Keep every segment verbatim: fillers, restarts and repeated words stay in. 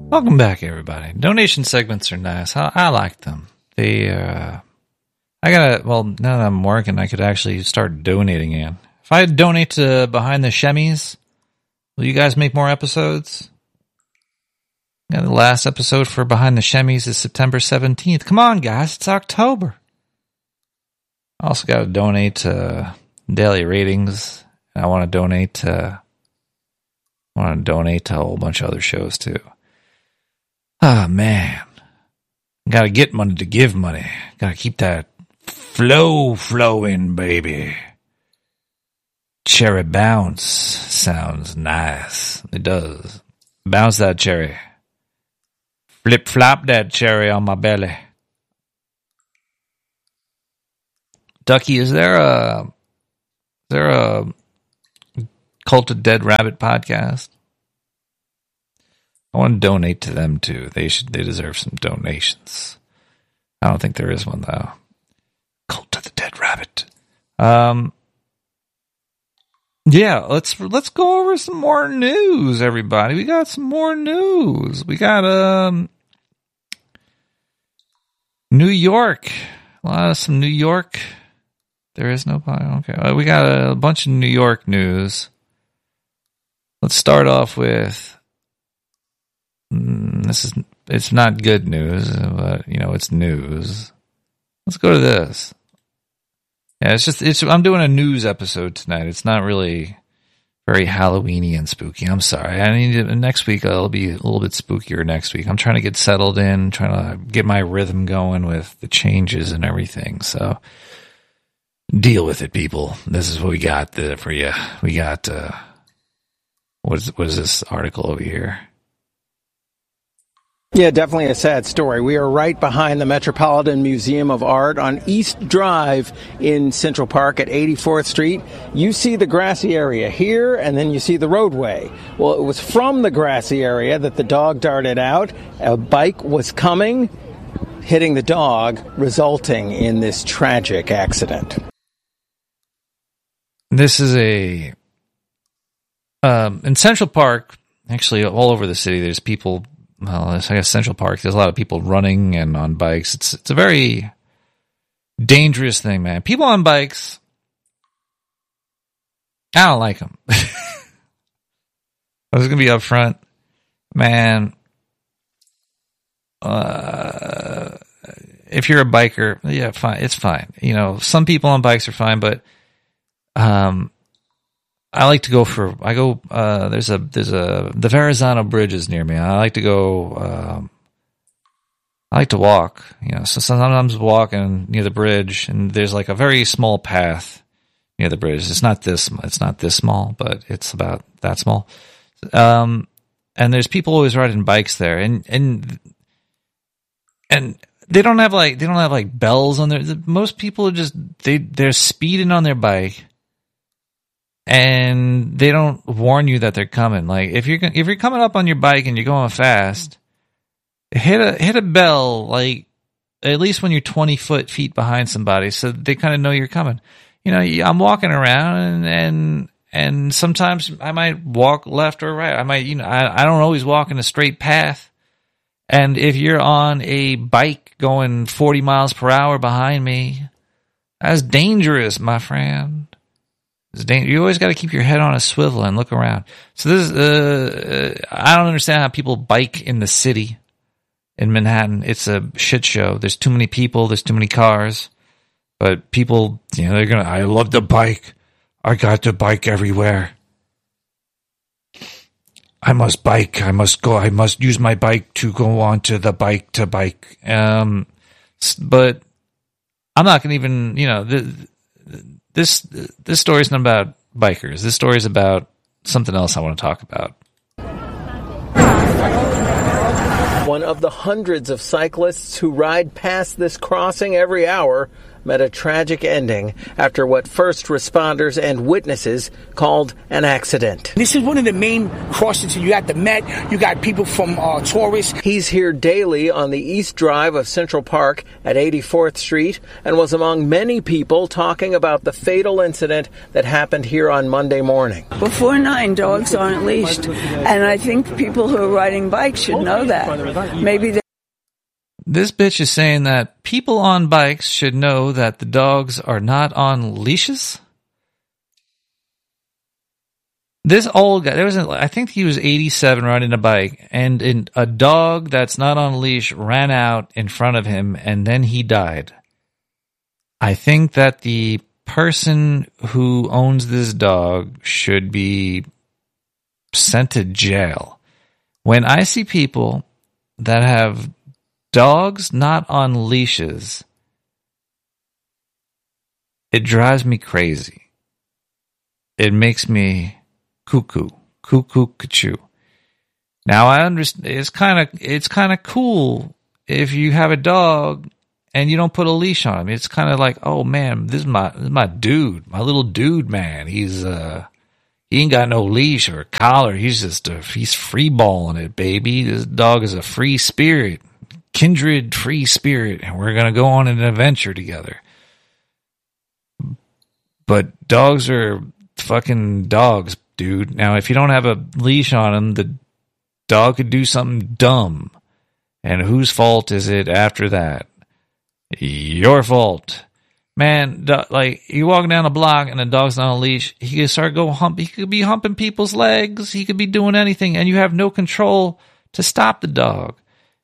Welcome back, everybody. Donation segments are nice. I, I like them. They, uh, I gotta, well, now that I'm working, I could actually start donating again. If I donate to Behind the Shemmys, will you guys make more episodes? Yeah, the last episode for Behind the Shemmys is September seventeenth. Come on, guys, it's October. I also gotta donate to Daily Ratings. I want to donate to, I want to donate to a whole bunch of other shows, too. Ah, oh, man. Gotta get money to give money. Gotta keep that flow flowing, baby. Cherry bounce sounds nice. It does. Bounce that cherry. Flip flop that cherry on my belly. Ducky, is there a, is there a Cult of Dead Rabbit podcast? I want to donate to them too. They should. They deserve some donations. I don't think there is one though. Cult of the Dead Rabbit. Um. Yeah, let's let's go over some more news, everybody. We got some more news. We got um New York. A lot of some New York. There is no okay. We got a bunch of New York news. Let's start off with. This is, it's not good news, but, you know, it's news. Let's go to this. Yeah, it's just, it's, I'm doing a news episode tonight. It's not really very Halloween-y and spooky. I'm sorry. I need to, next week, it'll be a little bit spookier next week. I'm trying to get settled in, trying to get my rhythm going with the changes and everything. So, deal with it, people. This is what we got the, for you. We got, uh, what is, what is this article over here? Yeah, definitely a sad story. We are right behind the Metropolitan Museum of Art on East Drive in Central Park at eighty-fourth Street. You see the grassy area here, and then you see the roadway. Well, it was from the grassy area that the dog darted out. A bike was coming, hitting the dog, resulting in this tragic accident. This is a... Um, in Central Park, actually all over the city, there's people... Well, I guess Central Park, there's a lot of people running and on bikes. It's it's a very dangerous thing, man. People on bikes, I don't like them. I was going to be up front. Man, uh, if you're a biker, yeah, fine. It's fine. You know, some people on bikes are fine, but um, I like to go for, I go, uh, there's a, there's a, the Verrazano Bridge is near me. I like to go, um, I like to walk, you know, so sometimes walking near the bridge and there's like a very small path near the bridge. It's not this, it's not this small, but it's about that small. Um, and there's people always riding bikes there and, and, and they don't have like, they don't have like bells on their, most people are just, they, they're speeding on their bike. And they don't warn you that they're coming. Like if you're if you're coming up on your bike and you're going fast, hit a hit a bell. Like at least when you're twenty foot feet behind somebody, so they kind of know you're coming. You know, I'm walking around and and and sometimes I might walk left or right. I might, you know, I I don't always walk in a straight path. And if you're on a bike going forty miles per hour behind me, that's dangerous, my friend. You always got to keep your head on a swivel and look around. So this is, uh, I don't understand how people bike in the city in Manhattan. It's a shit show. There's too many people. There's too many cars. But people, you know, they're going to, I love the bike. I got the bike everywhere. I must bike. I must go. I must use my bike to go on to the bike to bike. Um, but I'm not going to even, you know, the, This this story is not about bikers. This story is about something else I want to talk about. One of the hundreds of cyclists who ride past this crossing every hour met a tragic ending after what first responders and witnesses called an accident. This is one of the main crossings. You got the Met, you got people from uh, tourists. He's here daily on the East Drive of Central Park at eighty-fourth Street and was among many people talking about the fatal incident that happened here on Monday morning. Before nine, dogs aren't leashed, and I think people who are riding bikes should know that. Maybe they This bitch is saying that people on bikes should know that the dogs are not on leashes. This old guy, there was, a, I think he was eighty-seven riding a bike, and in, a dog that's not on a leash ran out in front of him, and then he died. I think that the person who owns this dog should be sent to jail. When I see people that have dogs not on leashes, it drives me crazy. It makes me cuckoo, cuckoo, cuckoo. Now I understand it's kind of it's kind of cool if you have a dog and you don't put a leash on him. It's kind of like, oh man, this is my this is my dude, my little dude, man. He's uh he ain't got no leash or collar. He's just a, he's free balling it, baby. This dog is a free spirit. Kindred free spirit, and we're going to go on an adventure together. But dogs are fucking dogs, dude. Now, if you don't have a leash on them, the dog could do something dumb. And whose fault is it after that? Your fault. Man, do, like, you walking down a block and the dog's not on a leash, he could start go hump. He could be humping people's legs. He could be doing anything, and you have no control to stop the dog.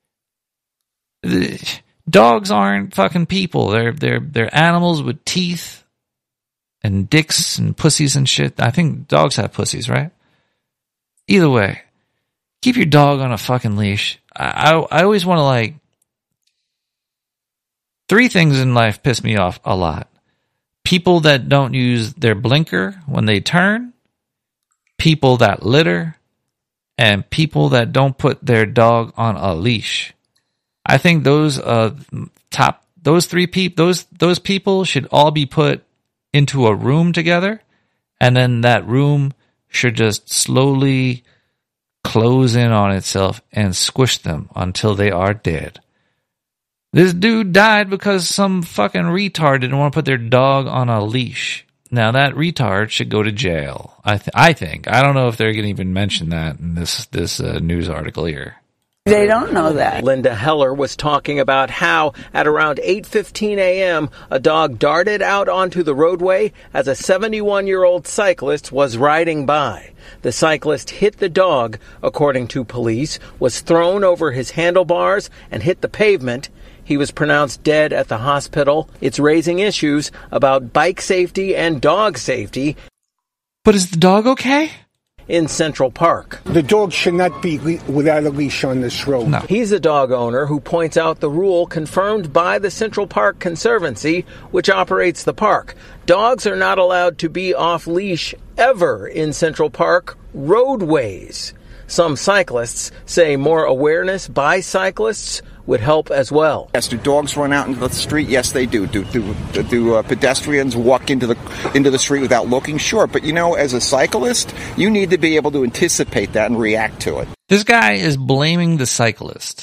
Dogs aren't fucking people. They're they're they're animals with teeth and dicks and pussies and shit. I think dogs have pussies, right? Either way, keep your dog on a fucking leash. I I, I always want to like three things in life piss me off a lot. People that don't use their blinker when they turn, people that litter, and people that don't put their dog on a leash. I think those uh top those three people those those people should all be put into a room together, and then that room should just slowly close in on itself and squish them until they are dead. This dude died because some fucking retard didn't want to put their dog on a leash. Now that retard should go to jail. I th- I think I don't know if they're going to even mention that in this this uh, news article here. They don't know that. Linda Heller was talking about how at around eight fifteen a.m. a dog darted out onto the roadway as a seventy-one-year-old cyclist was riding by. The cyclist hit the dog, according to police, was thrown over his handlebars and hit the pavement. He was pronounced dead at the hospital. It's raising issues about bike safety and dog safety. But is the dog okay? In Central Park. The dog should not be le- without a leash on this road. No. He's a dog owner who points out the rule confirmed by the Central Park Conservancy, which operates the park. Dogs are not allowed to be off leash ever in Central Park roadways. Some cyclists say more awareness by cyclists would help as well. Yes, do dogs run out into the street? Yes, they do. Do do, do uh, pedestrians walk into the into the street without looking? Sure, but you know, as a cyclist, you need to be able to anticipate that and react to it. This guy is blaming the cyclist.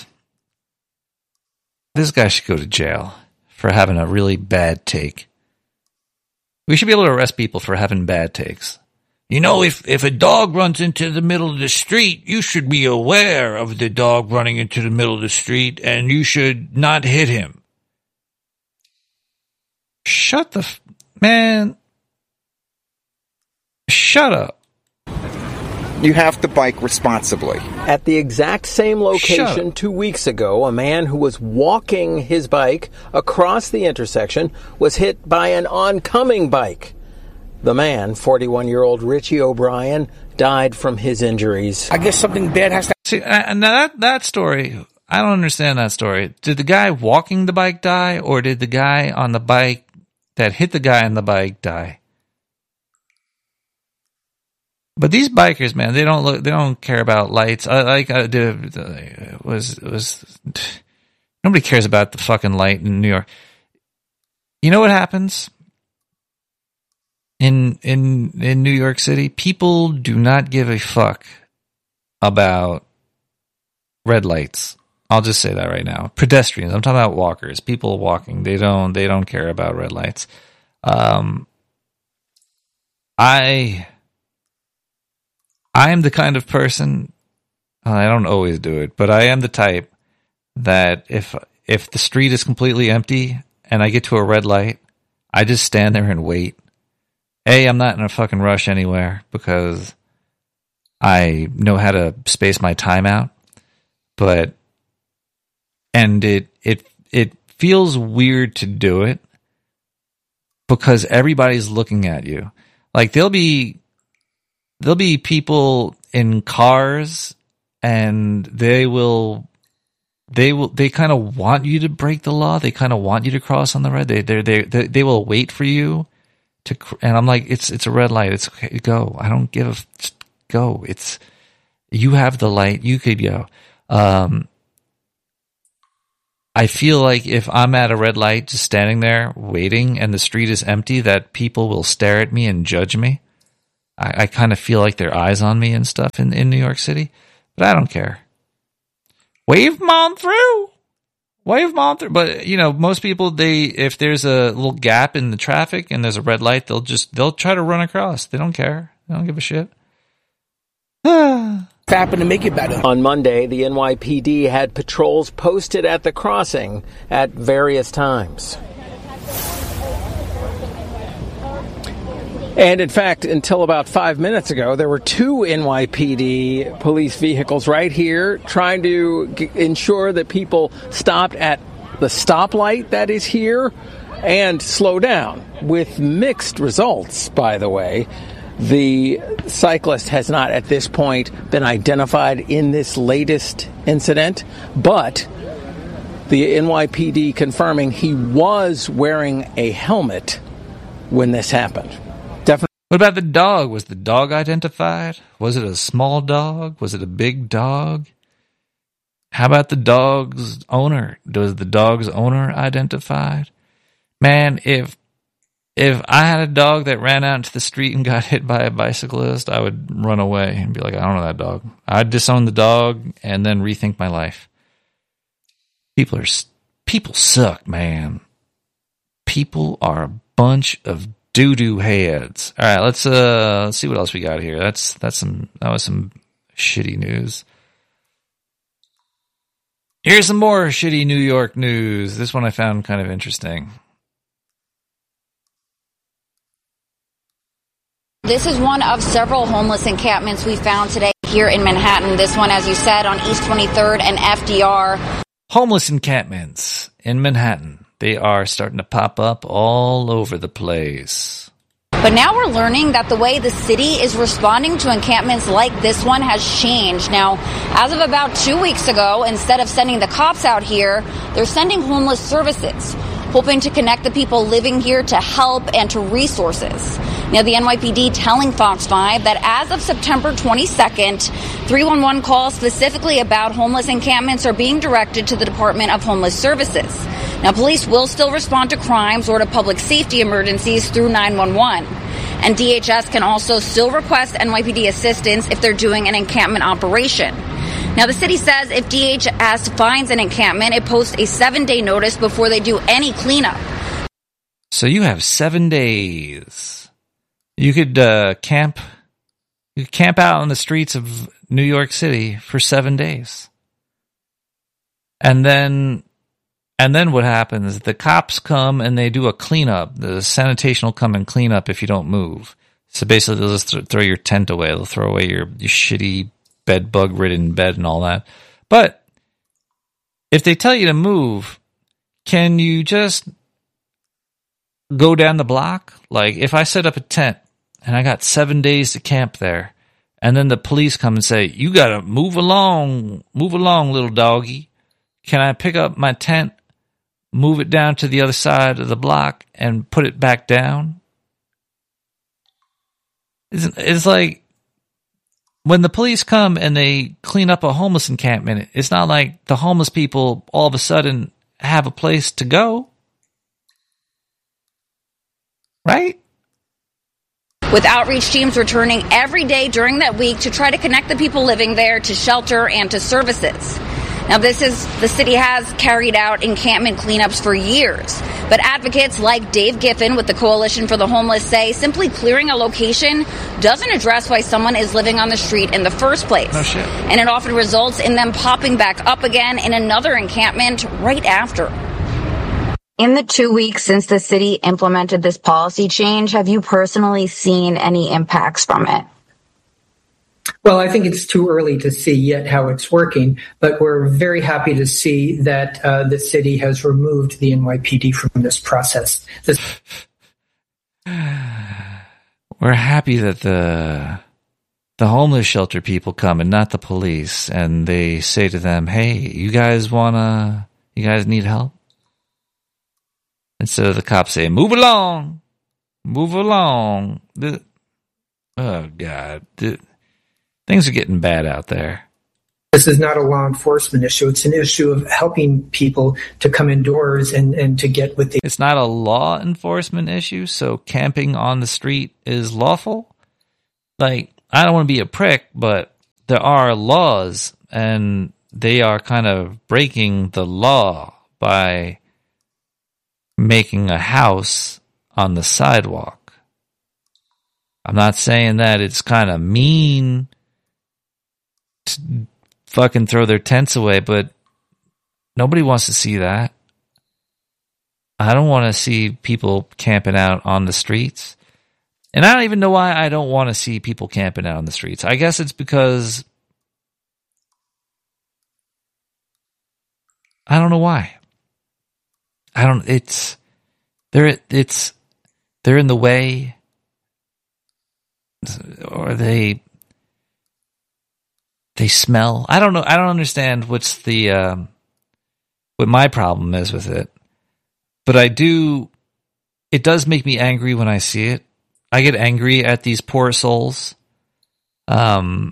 This guy should go to jail for having a really bad take. We should be able to arrest people for having bad takes. You know, if, if a dog runs into the middle of the street, you should be aware of the dog running into the middle of the street, and you should not hit him. Shut the... F- man. Shut up. You have to bike responsibly. At the exact same location two weeks ago, a man who was walking his bike across the intersection was hit by an oncoming bike. The man, forty-one-year-old Richie O'Brien, died from his injuries. I guess something bad has to... See, and that, that story, I don't understand that story. Did the guy walking the bike die, or did the guy on the bike that hit the guy on the bike die? But these bikers, man, they don't look, they don't care about lights. I like, I did, it was, it was, nobody cares about the fucking light in New York. You know what happens in in in New York City? People do not give a fuck about red lights. I'll just say that right now. Pedestrians. I'm talking about walkers. People walking. They don't. They don't care about red lights. Um, I. I am the kind of person. I don't always do it, but I am the type that if if the street is completely empty and I get to a red light, I just stand there and wait. A, I'm not in a fucking rush anywhere because I know how to space my time out, but. And it it it feels weird to do it because everybody's looking at you. Like there'll be there'll be people in cars and they will they will they kind of want you to break the law. They kind of want you to cross on the red. They they they they they will wait for you to. And I'm like, it's it's a red light. It's okay. Go. I don't give a just go. It's you have the light. You could go. Um, I feel like if I'm at a red light, just standing there waiting, and the street is empty, that people will stare at me and judge me. I, I kind of feel like their eyes on me and stuff in, in New York City, but I don't care. Wave them on through. Wave them on through. But, you know, most people, they if there's a little gap in the traffic and there's a red light, they'll just, they'll try to run across. They don't care. They don't give a shit. Happen to make it better. On Monday, the N Y P D had patrols posted at the crossing at various times. And in fact, until about five minutes ago, there were two N Y P D police vehicles right here trying to g- ensure that people stopped at the stoplight that is here and slow down, with mixed results, by the way. The cyclist has not at this point been identified in this latest incident, but the N Y P D confirming he was wearing a helmet when this happened. Definitely. What about the dog? Was the dog identified? Was it a small dog? Was it a big dog? How about the dog's owner? Was the dog's owner identified? Man, if If I had a dog that ran out into the street and got hit by a bicyclist, I would run away and be like, I don't know that dog. I'd disown the dog and then rethink my life. People are, people suck, man. People are a bunch of doo-doo heads. All right, let's uh let's see what else we got here. That's that's some that was some shitty news. Here's some more shitty New York news. This one I found kind of interesting. This is one of several homeless encampments we found today here in Manhattan. This one, as you said, on East twenty-third and F D R. Homeless encampments in Manhattan. They are starting to pop up all over the place. But now we're learning that the way the city is responding to encampments like this one has changed. Now, as of about two weeks ago, instead of sending the cops out here, they're sending homeless services, hoping to connect the people living here to help and to resources. Now, the N Y P D telling Fox five that as of September twenty-second, three one one calls specifically about homeless encampments are being directed to the Department of Homeless Services. Now, police will still respond to crimes or to public safety emergencies through nine one one. And D H S can also still request N Y P D assistance if they're doing an encampment operation. Now, the city says if D H S finds an encampment, it posts a seven-day notice before they do any cleanup. So you have seven days. You could uh, camp. You could camp out on the streets of New York City for seven days, and then, and then what happens? The cops come and they do a cleanup. The sanitation will come and clean up if you don't move. So basically, they'll just th- throw your tent away. They'll throw away your, your shitty bed bug ridden bed and all that. But if they tell you to move, can you just go down the block? Like if I set up a tent and I got seven days to camp there, and then the police come and say, you got to move along, move along, little doggy. Can I pick up my tent, move it down to the other side of the block, and put it back down? It's, it's like when the police come and they clean up a homeless encampment, it's not like the homeless people all of a sudden have a place to go. right? With outreach teams returning every day during that week to try to connect the people living there to shelter and to services. Now, this is, the city has carried out encampment cleanups for years, but advocates like Dave Giffen with the Coalition for the Homeless say simply clearing a location doesn't address why someone is living on the street in the first place. No shit. And it often results in them popping back up again in another encampment right after. In the two weeks since the city implemented this policy change, have you personally seen any impacts from it? Well, I think it's too early to see yet how it's working, but we're very happy to see that uh, the city has removed the N Y P D from this process. This- we're happy that the the homeless shelter people come and not the police, and they say to them, "Hey, you guys wanna? You guys need help?" Instead of the cops saying, "Move along, move along." The, oh God. The, Things are getting bad out there. This is not a law enforcement issue. It's an issue of helping people to come indoors and, and to get with the... It's not a law enforcement issue, so camping on the street is lawful? Like, I don't want to be a prick, but there are laws, and they are kind of breaking the law by making a house on the sidewalk. I'm not saying that it's kind of mean to fucking throw their tents away, but nobody wants to see that. I don't want to see people camping out on the streets. And I don't even know why I don't want to see people camping out on the streets. I guess it's because I don't know why. I don't, it's, they're, it's, they're in the way, or they, They smell. I don't know. I don't understand what's the um, what my problem is with it. But I do. It does make me angry when I see it. I get angry at these poor souls. Um,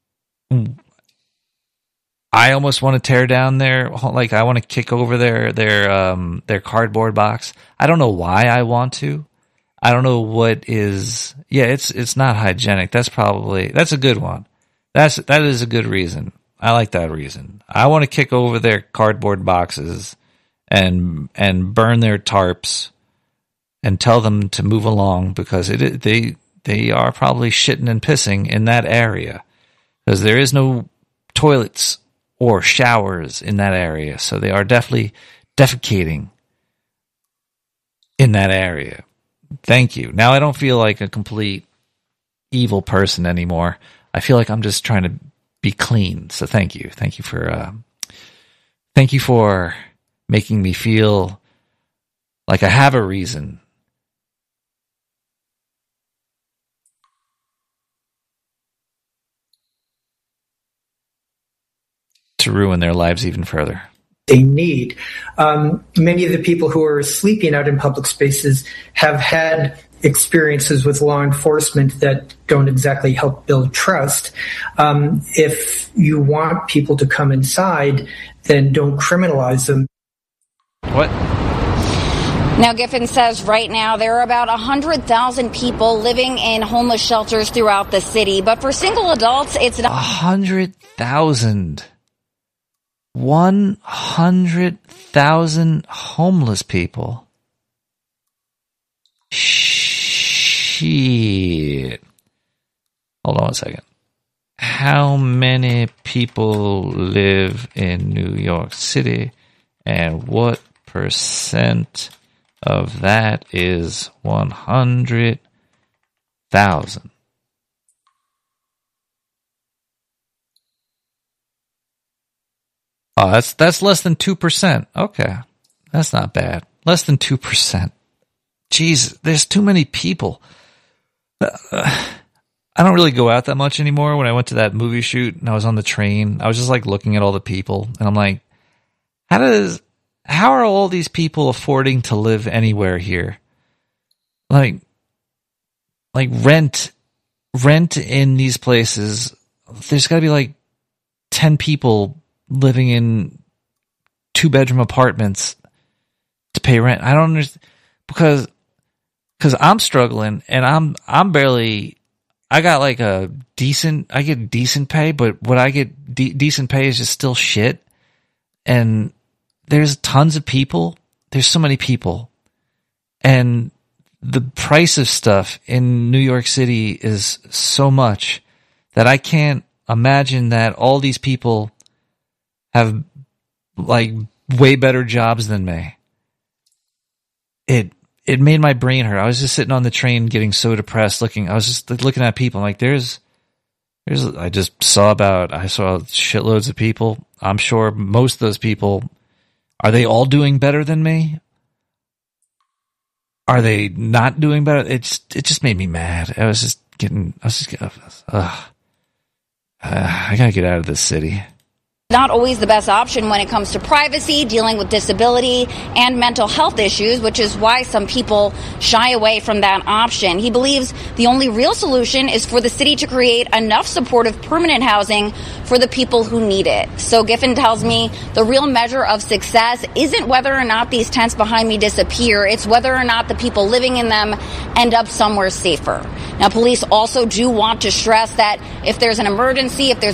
I almost want to tear down their, like I want to kick over their their um their cardboard box. I don't know why I want to. I don't know what is. Yeah, it's it's not hygienic. That's probably that's a good one. That's that is a good reason. I like that reason. I want to kick over their cardboard boxes and and burn their tarps and tell them to move along because it they they are probably shitting and pissing in that area because there is no toilets or showers in that area. So they are definitely defecating in that area. Thank you. Now I don't feel like a complete evil person anymore. I feel like I'm just trying to be clean. So thank you. Thank you for, uh, thank you for making me feel like I have a reason to ruin their lives even further. They need. Um, many of the people who are sleeping out in public spaces have had experiences with law enforcement that don't exactly help build trust. Um, if you want people to come inside, then don't criminalize them. What? Now, Giffen says right now there are about one hundred thousand people living in homeless shelters throughout the city, but for single adults, it's not. one hundred thousand. one hundred thousand homeless people. Shit. Hold on a second. How many people live in New York City, and what percent of that is one hundred thousand? Oh, that's that's less than two percent. Okay. That's not bad. Less than two percent. Jeez, there's too many people. Uh, I don't really go out that much anymore. When I went to that movie shoot and I was on the train, I was just like looking at all the people and I'm like, how does, how are all these people affording to live anywhere here? Like, like rent, rent in these places. There's gotta be like ten people living in two bedroom apartments to pay rent. I don't understand because because I'm struggling and I'm I'm barely. I got like a decent. I get decent pay, but what I get de- decent pay is just still shit. And there's tons of people. There's so many people, and the price of stuff in New York City is so much that I can't imagine that all these people have like way better jobs than me. It it made my brain hurt. I was just sitting on the train getting so depressed looking. I was just looking at people I'm like there's there's I just saw about I saw shitloads of people. I'm sure most of those people, are they all doing better than me? Are they not doing better? It's it just made me mad. I was just getting I was just getting, uh, uh, I gotta get out of this city. Not always the best option when it comes to privacy, dealing with disability, and mental health issues, which is why some people shy away from that option. He believes the only real solution is for the city to create enough supportive permanent housing for the people who need it. So Giffen tells me the real measure of success isn't whether or not these tents behind me disappear, it's whether or not the people living in them end up somewhere safer. Now, police also do want to stress that if there's an emergency, if there's